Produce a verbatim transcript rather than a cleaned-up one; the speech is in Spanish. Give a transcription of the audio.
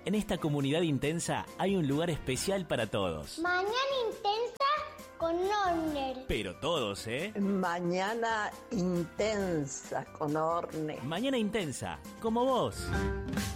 En esta comunidad intensa hay un lugar especial para todos. Mañana intensa con Orne. Pero todos, ¿eh? Mañana intensa con Orne. Mañana intensa, como vos.